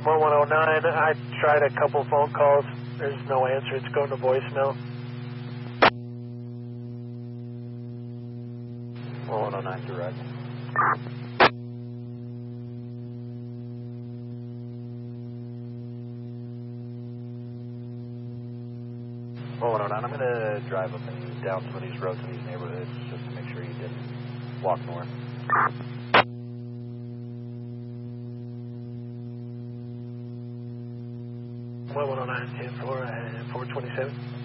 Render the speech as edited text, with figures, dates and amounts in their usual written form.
1109, I tried a couple phone calls. There's no answer. It's going to voicemail. 1109 direct. Well, 109, I'm going to drive up and down some of these roads in these neighborhoods just to make sure you didn't walk north. 1109, 10-4, 427.